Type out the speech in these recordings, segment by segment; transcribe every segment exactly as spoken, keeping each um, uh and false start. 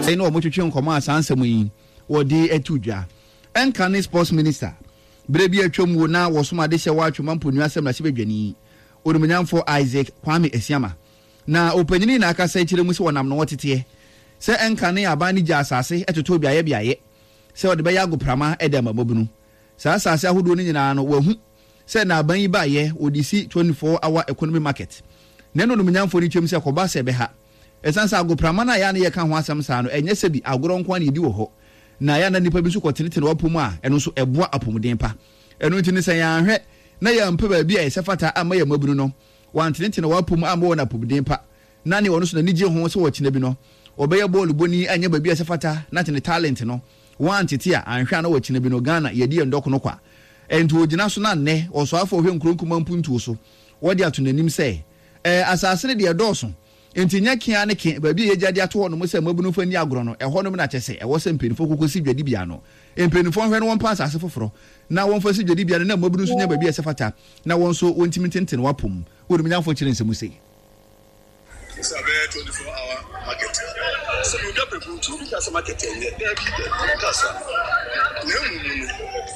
They know much children come as answer me or de etudja. And can sports minister. Brebi a chum will now was my dish a watch mampu new assembly Sibeni. Uruminam for Isaac Kwame Esiama. Na opening na aka say chilemusi wana mnotiti. Se enkane abani ja asase etoto biaye biaye. Se ode beya go prama edema bobunu. Sa asase ahodo ni nyina no wahu. Se na aban yi baye odisi twenty-four hour economy market. Neno no mnyamfo ni twem se koba se be ha. Esansa go prama na ya na ye kan ho asem sa no enye se bi agoro nko na yedi wo ho. Na ya na nipa bi so kotenetene wapom a eno so eboa apomden pa. Eno ntini se ya hwe na ya mpa ba bi a yesefata ama ya mabunu no. Wantenetene wapom ama wona apomden pa. Na ne wono so na nije ho so wo kine bi no. Obeye ball boni anya ba bi yesefata na tene talent no. Wantete a anhwa na wo kine bi no Ghana yedi ndoko no kwa. Ento ogina so na ne oso afo hwe nkronkuma mpuntu so. Wodi ato nanim se eh asase ne de doso. Enti nya kia ne ke ba bi ye jade ato ho no mo se mabunu fani agoro no eho no na chese e wo se mpenifo kokosi dwadi bia no mpenifo hwe no won pa asase foforo na won fa si dwadi bia na mabunu so nya ba bi esefata na won so won timitenten wapom wo dum nya fo kire nsemu se it's a very twenty-four hour market so you get people to be as market here there be the kasa na mu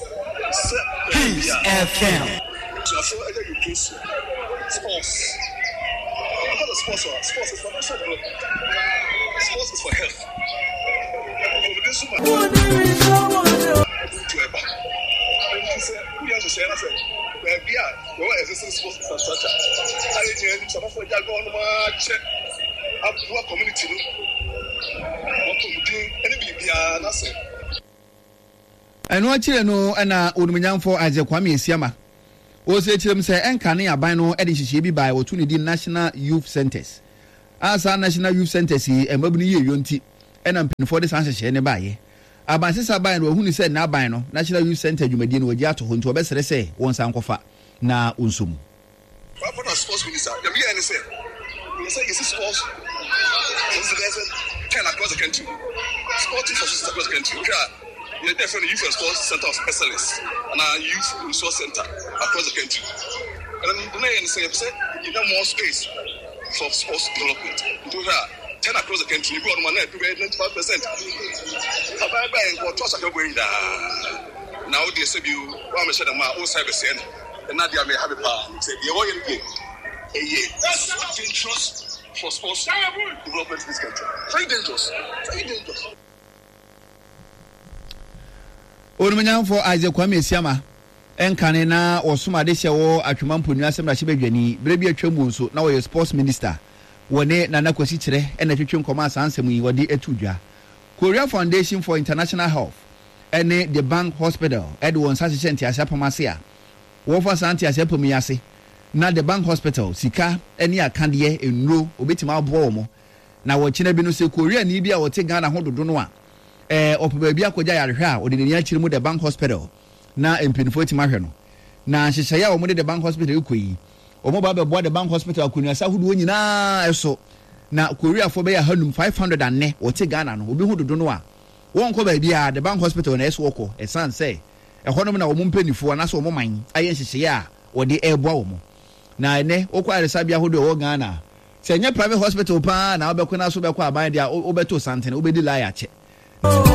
F M so for education sports Sports, sports is for national growth. Sports is for health. We have to say, I said, we are no existing sports infrastructure. I need some of the Jagon march up to a community. What to do? Any be a nasa. I know actually no, and I would mean for Isaac Kwame Esiama. Ose chirem say enka ne aban no e de hihye bi bai wotu ne di National Youth Centers. Asa National Youth Centers yi emabunu ye yonti ena mpinfo de san hihye ne baye. Aban sesa ban no hu ni say na aban no National Youth Center dwumadi no wagi ato ho nti obesere say won san kofa na onsum. What about sports minister? The me and say you say is sports ten across the country. Sports infrastructure across the country. Okay. You're definitely youth and sports center of excellence and our youth resource center across the country. And then the mayor say, you have more space for sports development. You do that ten across the country. You go on one to ninety-five percent. Now they say you want to say the man outside the scene, and now they may have a power. Say the oil game. That's dangerous for sports development in this country. Very dangerous. Very dangerous. Onumenyan for Isaac Kwame Esiama enkane na osuma de hyewo atwemampo nu asem na hyebadwani brebi atwemu so na wo sports minister wone nana kwasi kire ena twetwe nkoma asansem yi wode atudwa Korea Foundation for International Health ene the Bank Hospital edwon sase ntia asapamase a wo fa santi asapam yase na the Bank Hospital sika ene akande enuro obetima abo mo na wo kina bi no se Korea ni bi a wote Ghana ho dodo no a eh opoba bia akogya yarehwe a ode ne akiri mu the Bank Hospital na empinfo ti mahwe no na hyehyɛ ya wo de the Bank Hospital ekoyi omo ba bɛboa the Bank Hospital akunu asa hudu nyina eso na Korea fo be ya hanum five hundred and ne wote Ghana no obi hu dodo no a won ko ba bia the Bank Hospital na eso woko esan say ɛhɔnom na wo mpanifo na so wo man ayɛ hyehyɛ a wode ɛboa wo mo na ene okwa aresa bia hodo wo Ghana sɛ nya private hospital pa na wo bɛkɔ na so bɛkɔ aban dia wo bɛto santene wo bɛdi lie ache